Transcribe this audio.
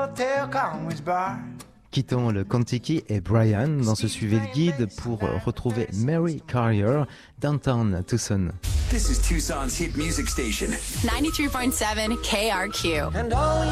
hotel Conway's bar. Quittons le Kentucky et Brian dans ce Suivez le guide pour retrouver Mary Carrier, Downtown Tucson. This is Tucson's hit music station. 93.7 KRQ. And all